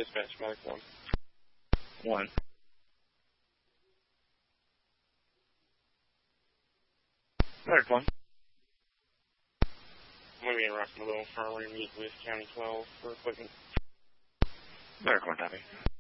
Dispatch, Medic 1. 1. Medic 1. I'm going to be in Russell Farley, meet with County 12 for equipment. Medic 1, copy.